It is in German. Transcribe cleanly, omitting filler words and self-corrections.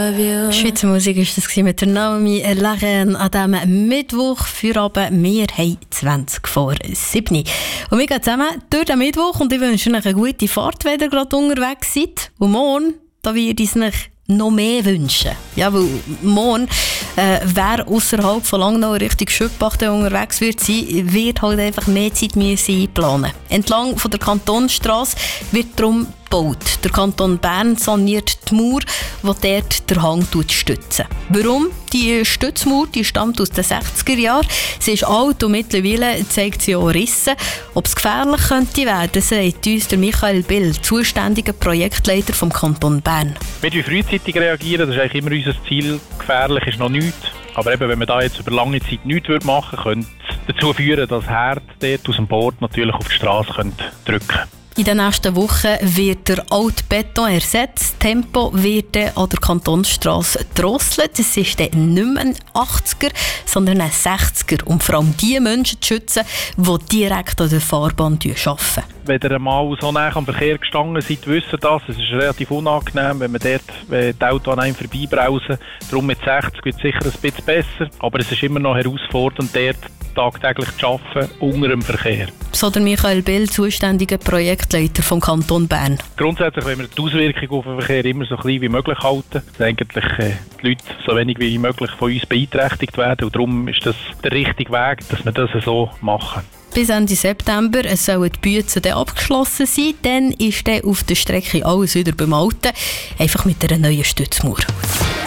Schweizer Musik war das mit der Naomi Lachen an diesem Mittwoch für Abend. Wir haben 20 vor 7. Und wir gehen zusammen durch den Mittwoch und ich wünsche euch eine gute Fahrt, wenn ihr gerade unterwegs seid. Und morgen, da würde ich es noch mehr wünschen. Ja, weil morgen, wer ausserhalb von Langnau Richtung Schöppach unterwegs wird sein, wird halt einfach mehr Zeit einplanen. Entlang von der Kantonstrasse wird darum gebaut. Der Kanton Bern saniert die Mauer, die dort den Hang stützen. Warum? Die Stützmauer die stammt aus den 60er Jahren. Sie ist alt und mittlerweile zeigt sie auch Risse. Ob es gefährlich könnte werden, sagt uns der Michael Bill, zuständiger Projektleiter vom Kanton Bern. Wir müssen frühzeitig reagieren, das ist eigentlich immer unser Ziel. Gefährlich ist noch nichts. Aber eben, wenn man da jetzt über lange Zeit nichts machen würde, könnte es dazu führen, dass Herd dort aus dem Board natürlich auf die Straße drücken könnte. In den nächsten Wochen wird der Altbeton ersetzt. Tempo wird an der Kantonsstrasse drosselt. Es ist dann nicht mehr ein 80er, sondern ein 60er. Um vor allem die Menschen zu schützen, die direkt an der Fahrbahn arbeiten. Wenn ihr einmal so nah am Verkehr gestanden seid, wisst ihr das. Es ist relativ unangenehm, wenn die Autos an einem vorbeibrausen. Darum mit 60 wird es sicher ein bisschen besser. Aber es ist immer noch herausfordernd, dort tagtäglich zu arbeiten unter dem Verkehr. So der Michael Bill, zuständiger Projektleiter vom Kanton Bern. Grundsätzlich wollen wir die Auswirkungen auf den Verkehr immer so klein wie möglich halten, dass eigentlich die Leute so wenig wie möglich von uns beeinträchtigt werden. Und darum ist das der richtige Weg, dass wir das so machen. Bis Ende September sollen die Büzen dann abgeschlossen sein. Dann ist dann auf der Strecke alles wieder beim Alten. Einfach mit einer neuen Stützmauer.